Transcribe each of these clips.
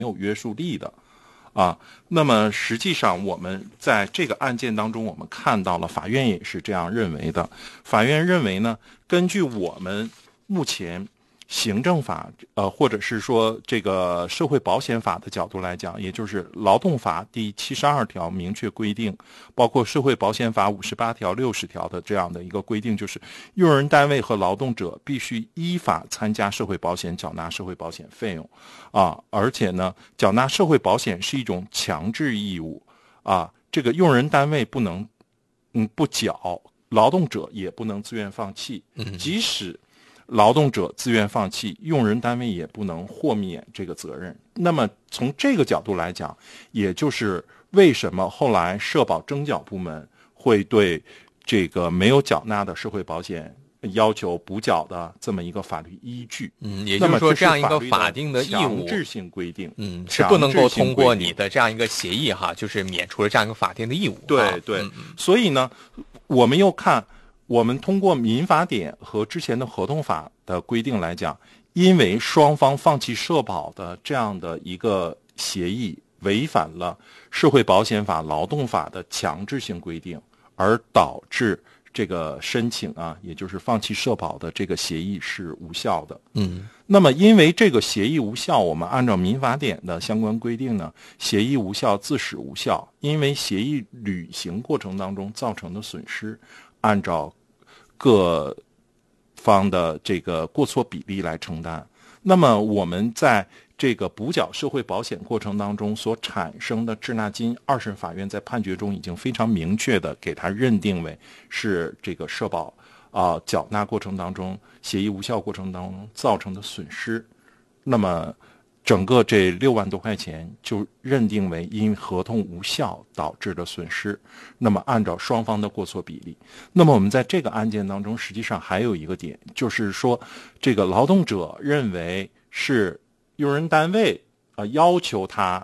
有约束力的。那么实际上我们在这个案件当中，我们看到了法院也是这样认为的。法院认为呢，根据我们目前行政法或者是说这个社会保险法的角度来讲，也就是劳动法第72条明确规定，包括社会保险法58条、60条的这样的一个规定，就是用人单位和劳动者必须依法参加社会保险，缴纳社会保险费用而且呢，缴纳社会保险是一种强制义务这个用人单位不能不缴，劳动者也不能自愿放弃，即使劳动者自愿放弃，用人单位也不能豁免这个责任。那么从这个角度来讲，也就是为什么后来社保征缴部门会对这个没有缴纳的社会保险要求补缴的这么一个法律依据。 也就是说这样一个法定的义务强制性规定是不能够通过你的这样一个协议就是免除了这样一个法定的义务。 对，所以呢我们又看我们通过民法典和之前的合同法的规定来讲，因为双方放弃社保的这样的一个协议违反了社会保险法、劳动法的强制性规定，而导致这个申请也就是放弃社保的这个协议是无效的。那么因为这个协议无效，我们按照民法典的相关规定呢，协议无效自始无效，因为协议履行过程当中造成的损失，按照各方的这个过错比例来承担。那么我们在这个补缴社会保险过程当中所产生的滞纳金，二审法院在判决中已经非常明确的给它认定为是这个社保缴纳过程当中协议无效过程当中造成的损失。那么整个这6万多块钱就认定为因合同无效导致的损失，那么按照双方的过错比例。那么我们在这个案件当中实际上还有一个点，就是说这个劳动者认为是用人单位要求他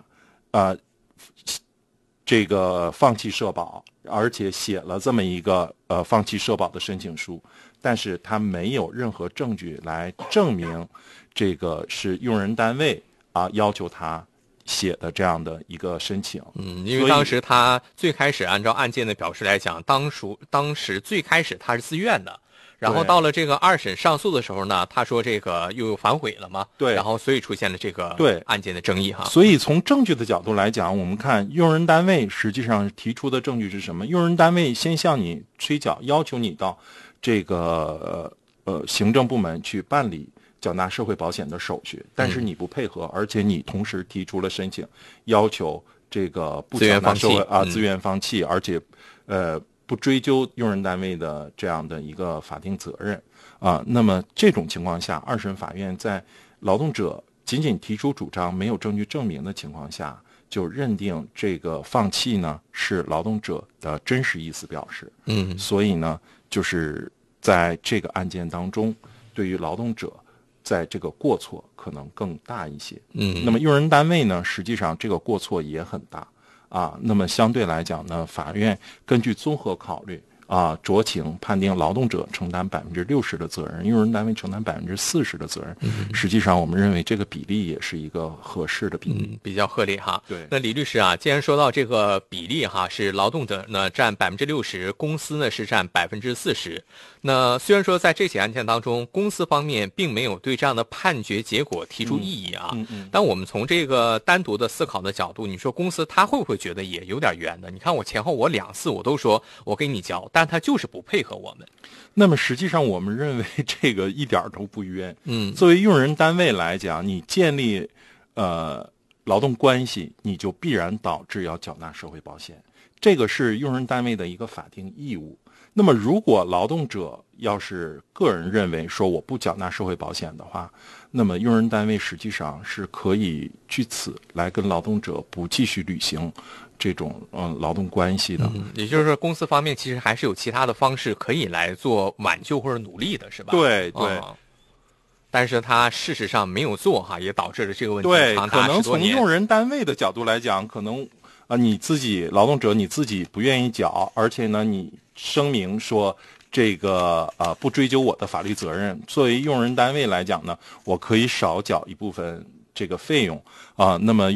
这个放弃社保，而且写了这么一个放弃社保的申请书，但是他没有任何证据来证明这个是用人单位要求他写的这样的一个申请。 因为当时他最开始按照案件的表示来讲，当时最开始他是自愿的，然后到了这个二审上诉的时候呢，他说这个又反悔了嘛， 对， 然后所以出现了这个案件的争议所以从证据的角度来讲，我们看用人单位实际上提出的证据是什么？用人单位先向你催缴，要求你到这个行政部门去办理缴纳社会保险的手续，但是你不配合，而且你同时提出了申请，要求这个不缴纳社会自愿放弃，而且不追究用人单位的这样的一个法定责任那么这种情况下，二审法院在劳动者仅仅提出主张没有证据证明的情况下，就认定这个放弃呢是劳动者的真实意思表示。所以呢就是在这个案件当中，对于劳动者在这个过错可能更大一些。那么用人单位呢实际上这个过错也很大那么相对来讲呢，法院根据综合考虑酌情判定劳动者承担60%的责任，用人单位承担40%的责任。实际上我们认为这个比例也是一个合适的比例， 比较合理对。 那李律师既然说到这个比例是劳动者呢占60%，公司呢是占40%。那虽然说在这起案件当中，公司方面并没有对这样的判决结果提出异议但我们从这个单独的思考的角度，你说公司他会不会觉得也有点冤的？你看我前后我2次我都说我给你交，但他就是不配合我们。 那么实际上我们认为这个一点都不冤。作为用人单位来讲，你建立劳动关系，你就必然导致要缴纳社会保险，这个是用人单位的一个法定义务。那么如果劳动者要是个人认为说我不缴纳社会保险的话，那么用人单位实际上是可以据此来跟劳动者不继续履行这种劳动关系的。 也就是说公司方面其实还是有其他的方式可以来做挽救或者努力的，是吧？ 对。 但是他事实上没有做也导致了这个问题长达10多年。 可能从用人单位的角度来讲，可能你自己劳动者你自己不愿意缴，而且呢你声明说这个不追究我的法律责任。作为用人单位来讲呢，我可以少缴一部分这个费用啊，那么